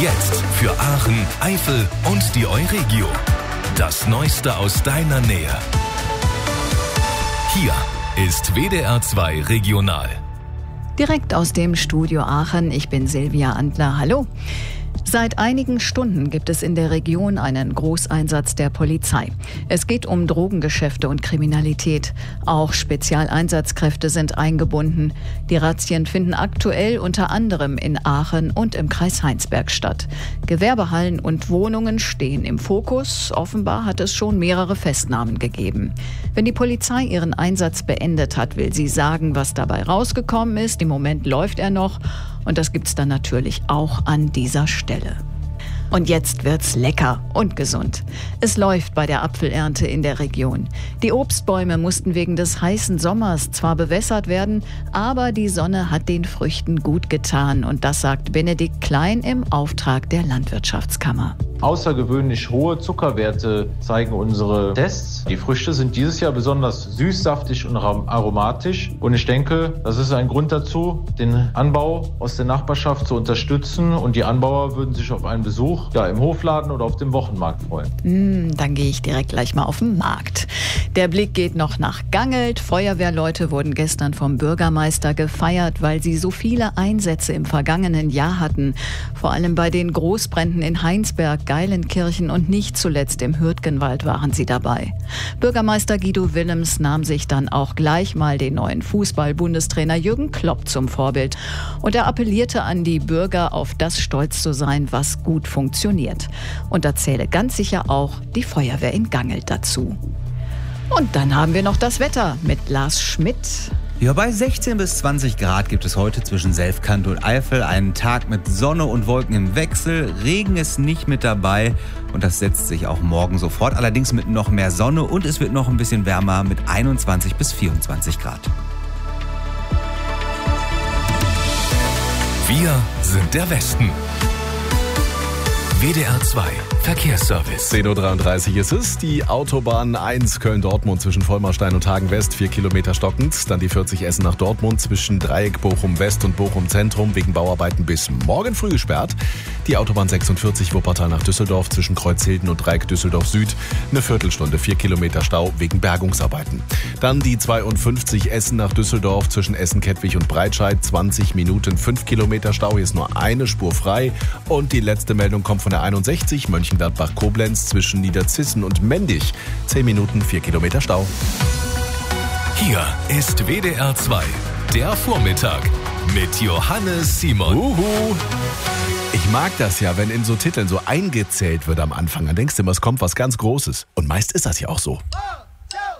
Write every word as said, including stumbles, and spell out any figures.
Jetzt für Aachen, Eifel und die Euregio. Das Neueste aus deiner Nähe. Hier ist W D R zwei Regional. Direkt aus dem Studio Aachen, ich bin Silvia Antler. Hallo. Seit einigen Stunden gibt es in der Region einen Großeinsatz der Polizei. Es geht um Drogengeschäfte und Kriminalität. Auch Spezialeinsatzkräfte sind eingebunden. Die Razzien finden aktuell unter anderem in Aachen und im Kreis Heinsberg statt. Gewerbehallen und Wohnungen stehen im Fokus. Offenbar hat es schon mehrere Festnahmen gegeben. Wenn die Polizei ihren Einsatz beendet hat, will sie sagen, was dabei rausgekommen ist. Im Moment läuft er noch. Und das gibt's dann natürlich auch an dieser Stelle. Und jetzt wird's lecker und gesund. Es läuft bei der Apfelernte in der Region. Die Obstbäume mussten wegen des heißen Sommers zwar bewässert werden, aber die Sonne hat den Früchten gut getan. Und das sagt Benedikt Klein im Auftrag der Landwirtschaftskammer. Außergewöhnlich hohe Zuckerwerte zeigen unsere Tests. Die Früchte sind dieses Jahr besonders süß, saftig und aromatisch. Und ich denke, das ist ein Grund dazu, den Anbau aus der Nachbarschaft zu unterstützen. Und die Anbauer würden sich auf einen Besuch ja, im Hofladen oder auf dem Wochenmarkt freuen. Mm, dann gehe ich direkt gleich mal auf den Markt. Der Blick geht noch nach Gangelt. Feuerwehrleute wurden gestern vom Bürgermeister gefeiert, weil sie so viele Einsätze im vergangenen Jahr hatten. Vor allem bei den Großbränden in Heinsberg, Geilenkirchen und nicht zuletzt im Hürtgenwald waren sie dabei. Bürgermeister Guido Willems nahm sich dann auch gleich mal den neuen Fußball-Bundestrainer Jürgen Klopp zum Vorbild. Und er appellierte an die Bürger, auf das stolz zu sein, was gut funktioniert. Und da zähle ganz sicher auch die Feuerwehr in Gangelt dazu. Und dann haben wir noch das Wetter mit Lars Schmidt. Ja, bei sechzehn bis zwanzig Grad gibt es heute zwischen Selfkant und Eifel einen Tag mit Sonne und Wolken im Wechsel. Regen ist nicht mit dabei und das setzt sich auch morgen sofort. Allerdings mit noch mehr Sonne und es wird noch ein bisschen wärmer mit einundzwanzig bis vierundzwanzig Grad. Wir sind der Westen. W D R zwei Verkehrsservice. zehn Uhr dreiunddreißig ist es. Die Autobahn eins Köln-Dortmund zwischen Vollmarstein und Hagen-West, vier Kilometer stockend. Dann die vierzig Essen nach Dortmund zwischen Dreieck Bochum-West und Bochum-Zentrum wegen Bauarbeiten bis morgen früh gesperrt. Die Autobahn sechsundvierzig Wuppertal nach Düsseldorf zwischen Kreuzhilden und Dreieck Düsseldorf-Süd. Eine Viertelstunde, vier Kilometer Stau wegen Bergungsarbeiten. Dann die zweiundfünfzig Essen nach Düsseldorf zwischen Essen-Kettwig und Breitscheid. zwanzig Minuten, fünf Kilometer Stau. Hier ist nur eine Spur frei. Und die letzte Meldung kommt von der einundsechzig Mönchengladbach-Koblenz zwischen Niederzissen und Mendig. zehn Minuten, vier Kilometer Stau. Hier ist W D R zwei, der Vormittag mit Johannes Simon. Uhu. Ich mag das ja, wenn in so Titeln so eingezählt wird am Anfang. Dann denkst du immer, es kommt was ganz Großes. Und meist ist das ja auch so.